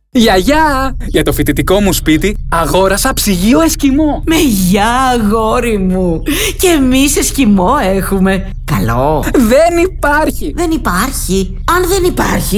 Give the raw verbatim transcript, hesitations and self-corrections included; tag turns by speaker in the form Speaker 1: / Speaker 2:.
Speaker 1: Γιαγιά, για το φοιτητικό μου σπίτι αγόρασα ψυγείο Εσκιμό.
Speaker 2: Με γεια, αγόρι μου. Και εμείς Εσκιμό έχουμε. Καλό.
Speaker 1: Δεν υπάρχει.
Speaker 2: Δεν υπάρχει. Αν δεν υπάρχει,